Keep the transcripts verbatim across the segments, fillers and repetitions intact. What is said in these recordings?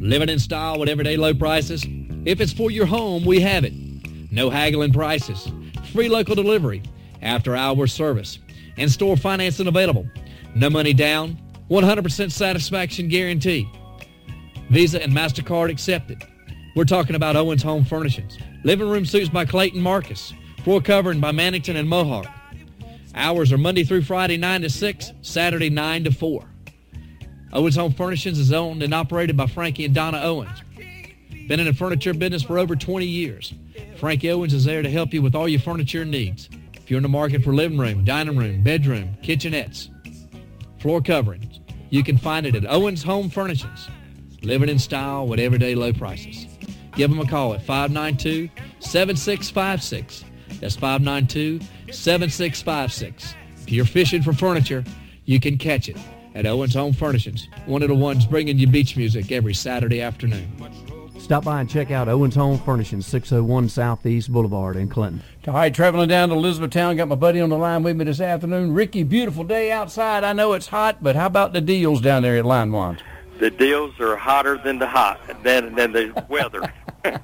Living in style with everyday low prices. If it's for your home, we have it. No haggling prices. Free local delivery. After hours service. In-store financing available. No money down. one hundred percent satisfaction guarantee. Visa and MasterCard accepted. We're talking about Owens Home Furnishings. Living room suites by Clayton Marcus. Floor covering by Mannington and Mohawk. Hours are Monday through Friday, nine to six, Saturday, nine to four. Owens Home Furnishings is owned and operated by Frankie and Donna Owens. Been in the furniture business for over twenty years. Frankie Owens is there to help you with all your furniture needs. If you're in the market for living room, dining room, bedroom, kitchenettes, floor coverings, you can find it at Owens Home Furnishings. Living in style with everyday low prices. Give them a call at five nine two, seven six five six. That's five nine two, seven six five six. If you're fishing for furniture, you can catch it at Owens Home Furnishings, one of the ones bringing you beach music every Saturday afternoon. Stop by and check out Owens Home Furnishings, six oh one Southeast Boulevard in Clinton. All right, traveling down to Elizabethtown, got my buddy on the line with me this afternoon. Ricky, beautiful day outside. I know it's hot, but how about the deals down there at Line One? The deals are hotter than the hot, than, than the weather.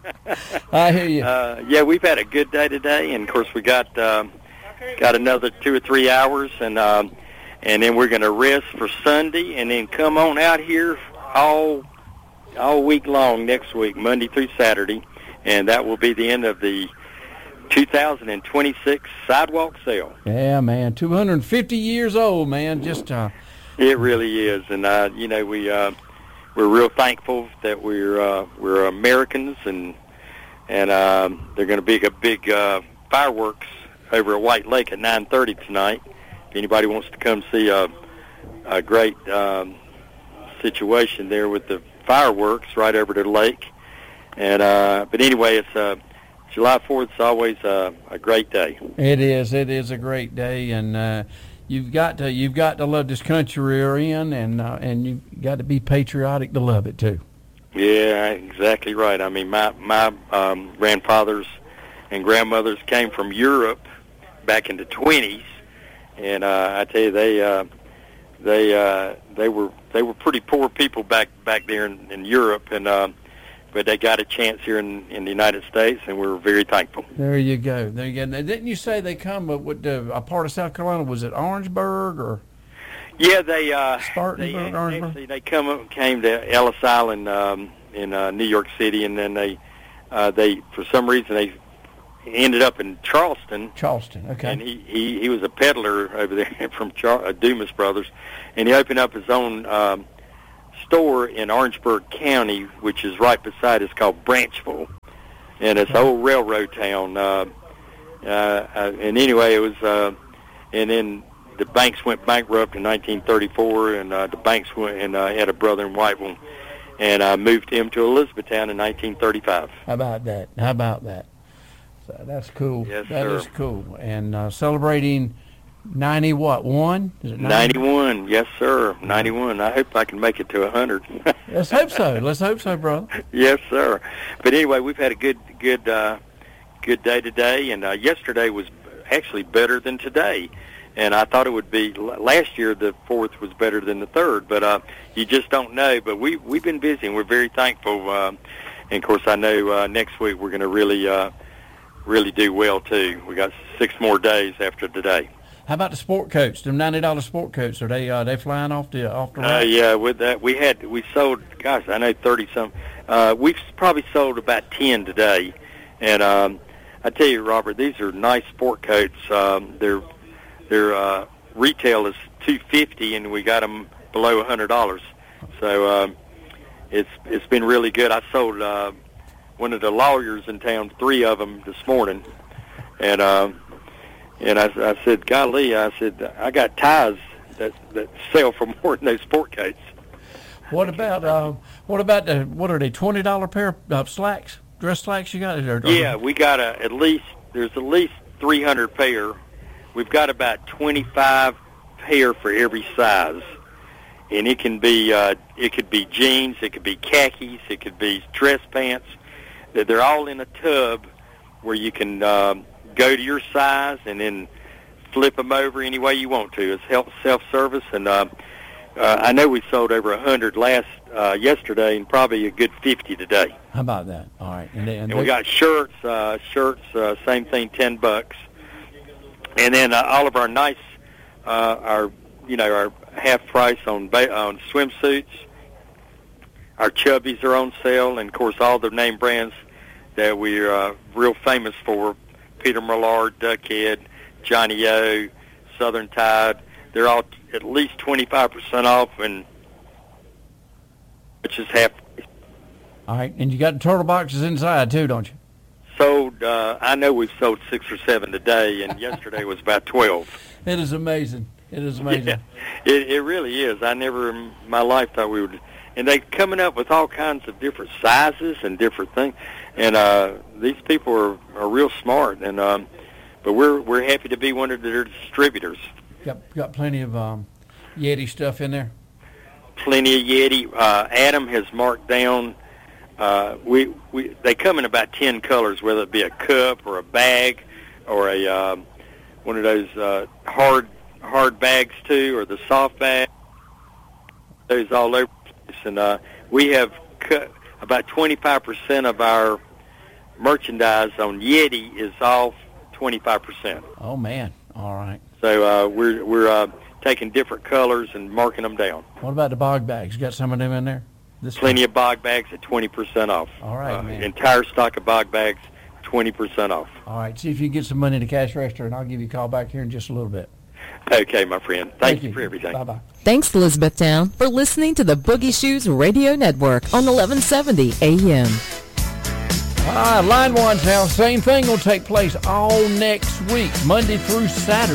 I hear you. Uh, yeah, we've had a good day today, and of course we got um, got another two or three hours, and um, and then we're going to rest for Sunday, and then come on out here all all week long next week, Monday through Saturday, and that will be the end of the two thousand twenty-six sidewalk sale. Yeah, man, two hundred fifty years old, man. Just uh, it really is, and uh, you know we. Uh, We're real thankful that we're uh, we're Americans, and and um, they're going to be a big uh, fireworks over at White Lake at nine thirty tonight. If anybody wants to come see a a great um, situation there with the fireworks right over the lake, and uh, but anyway, it's uh, July fourth is always uh, a great day. It is. It is a great day, and. Uh, You've got to you've got to love this country we're in, and uh, and you've got to be patriotic to love it too. Yeah, exactly right. I mean, my my um, grandfathers and grandmothers came from Europe back in the twenties, and uh, I tell you, they uh, they uh, they were they were pretty poor people back back there in, in Europe, and uh, but they got a chance here in, in the United States, and we're very thankful. There you go. There you go. Now, didn't you say they come uh, with uh, a part of South Carolina? Was it Orangeburg or? Yeah, they uh, Spartanburg, they, Orangeburg. Actually, they come up, came to Ellis Island um, in uh, New York City, and then they uh, they for some reason they ended up in Charleston. Charleston, okay. And he he, he was a peddler over there from Char- uh, Dumas Brothers, and he opened up his own. Um, store in Orangeburg County, which is right beside us, called Branchville, and it's an old railroad town. Uh, uh, uh, and anyway, it was, uh, and then the banks went bankrupt in nineteen thirty-four, and uh, the banks went and uh, had a brother in Whiteville, and I uh, moved him to Elizabethtown in nineteen thirty-five. How about that? How about that? So that's cool. Yes, that sir. is cool. And uh, celebrating ninety what one? Is it ninety? ninety-one? Yes, sir. ninety-one. I hope I can make it to one hundred. Let's hope so. Let's hope so, brother. Yes, sir. But anyway, we've had a good, good, uh, good day today, and uh, yesterday was actually better than today. And I thought it would be last year. The fourth was better than the third, but uh, you just don't know. But we we've been busy, and we're very thankful. Uh, and of course, I know uh, next week we're going to really, uh, really do well too. We got six more days after today. How about the sport coats? Them ninety dollar sport coats, are they uh, they flying off the off the Uh, rack? yeah, with that we had we sold. Gosh, I know thirty some. Uh, we've probably sold about ten today, and um, I tell you, Robert, these are nice sport coats. Um, their their uh, retail is two fifty, and we got them below a hundred dollars. So um, it's it's been really good. I sold uh, one of the lawyers in town three of them this morning, and. Uh, And I, I said, golly, I said, I got ties that that sell for more than those sport coats. What about uh, what about the what are they twenty dollar pair of uh, slacks, dress slacks you got? Or, or, Yeah, we got a, at least there's at least three hundred pair. We've got about twenty-five pair for every size, and it can be uh, it could be jeans, it could be khakis, it could be dress pants. They're all in a tub where you can. Um, go to your size and then flip them over any way you want to. It's help self-service, and uh, uh, I know we sold over a hundred last uh, yesterday, and probably a good fifty today. How about that? All right. And, they, and, And we got shirts, uh, shirts, uh, same thing, ten bucks. And then uh, all of our nice, uh, our, you know, our half price on ba- on swimsuits. Our Chubbies are on sale, and of course all the name brands that we're uh, real famous for: Peter Millard, Duckhead, Johnny O, Southern Tide. They're all t- at least twenty-five percent off, and which is half. All right, and you got the turtle boxes inside too, don't you? Sold. Uh, I know we've sold six or seven today, and yesterday was about twelve. It is amazing. It is amazing. Yeah, it, it really is. I never in my life thought we would. And they coming up with all kinds of different sizes and different things. And uh, these people are, are real smart. And um, but we're we're happy to be one of their distributors. Got got plenty of um, Yeti stuff in there. Plenty of Yeti. Uh, Adam has marked down. Uh, we we they come in about ten colors, whether it be a cup or a bag or a um, one of those uh, hard hard bags too, or the soft bag. Those all over. And uh, we have cut about twenty-five percent of our merchandise on Yeti is off twenty-five percent. Oh man! All right. So uh, we're we're uh, taking different colors and marking them down. What about the bog bags? You got some of them in there? This Plenty one? of bog bags at twenty percent off. All right, uh, man. Entire stock of bog bags, twenty percent off. All right. See if you can get some money in the cash register, and I'll give you a call back here in just a little bit. Okay, my friend. Thank, Thank you you for everything. Bye-bye. Thanks, Elizabethtown, for listening to the Boogie Shoes Radio Network on eleven seventy A M. All right, line one now. Same thing will take place all next week, Monday through Saturday.